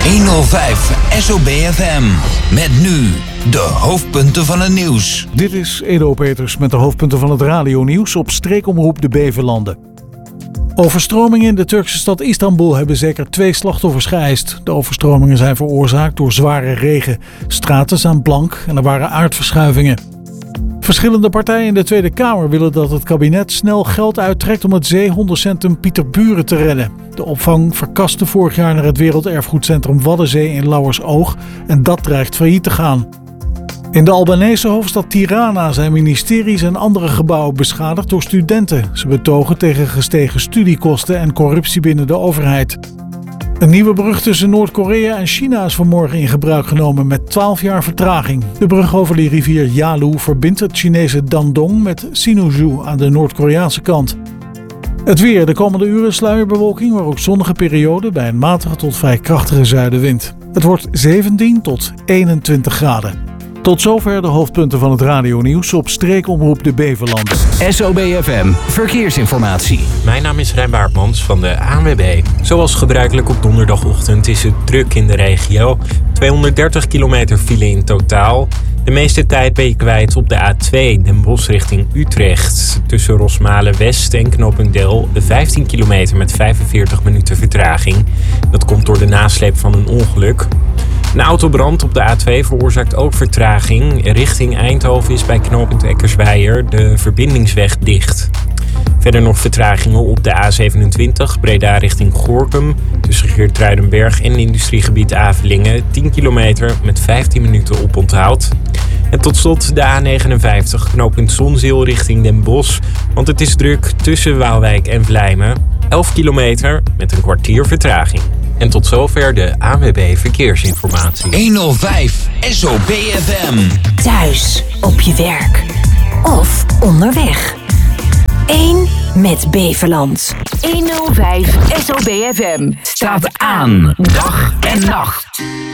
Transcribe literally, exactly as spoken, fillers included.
honderdvijf S O B F M. Met nu de hoofdpunten van het nieuws. Dit is Edo Peters met de hoofdpunten van het radionieuws op streekomroep de Beverlanden. Overstromingen in de Turkse stad Istanbul hebben zeker twee slachtoffers geëist. De overstromingen zijn veroorzaakt door zware regen. Straten staan blank en er waren aardverschuivingen. Verschillende partijen in de Tweede Kamer willen dat het kabinet snel geld uittrekt om het zeehondencentrum Pieterburen te redden. De opvang verkaste vorig jaar naar het werelderfgoedcentrum Waddenzee in Lauwersoog en dat dreigt failliet te gaan. In de Albanese hoofdstad Tirana zijn ministeries en andere gebouwen beschadigd door studenten. Ze betogen tegen gestegen studiekosten en corruptie binnen de overheid. Een nieuwe brug tussen Noord-Korea en China is vanmorgen in gebruik genomen met twaalf jaar vertraging. De brug over de rivier Yalu verbindt het Chinese Dandong met Sinuiju aan de Noord-Koreaanse kant. Het weer. De komende uren sluierbewolking, maar ook zonnige perioden bij een matige tot vrij krachtige zuidenwind. Het wordt zeventien tot eenentwintig graden. Tot zover de hoofdpunten van het radionieuws op streekomroep de Beverlanden. S O B F M Verkeersinformatie. Mijn naam is Rijn Baartmans van de A N W B. Zoals gebruikelijk op donderdagochtend is het druk in de regio. tweehonderddertig kilometer file in totaal. De meeste tijd ben je kwijt op de A twee Den Bosch richting Utrecht. Tussen Rosmalen-West en Knooppunt Del vijftien kilometer met vijfenveertig minuten vertraging. Dat komt door de nasleep van een ongeluk. Een autobrand op de A twee veroorzaakt ook vertraging. Richting Eindhoven is bij knooppunt Eckersweijer de verbindingsweg dicht. Verder nog vertragingen op de A zevenentwintig Breda richting Gorinchem. Tussen Geertruidenberg en industriegebied Avelingen. tien kilometer met vijftien minuten oponthoud. En tot slot de A negenenvijftig knooppunt Zonzeel richting Den Bosch. Want het is druk tussen Waalwijk en Vlijmen. elf kilometer met een kwartier vertraging. En tot zover de A N W B Verkeersinformatie. honderdvijf S O B F M. Thuis, op je werk of onderweg. Eén met Beverland. honderdvijf S O B F M Staat aan dag en nacht.